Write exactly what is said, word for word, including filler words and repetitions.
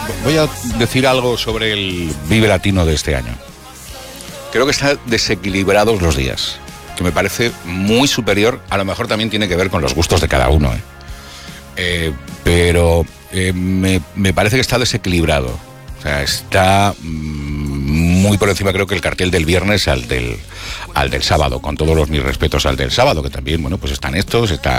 voy a decir algo sobre el Vive Latino de este año. Creo que están desequilibrados los días, que me parece muy superior. A lo mejor también tiene que ver con los gustos de cada uno, ¿eh? Eh, pero eh, me, me parece que está desequilibrado. O sea, está mmm, muy por encima, creo que el cartel del viernes al del, al del sábado, con todos los mis respetos al del sábado, que también, bueno, pues están estos, está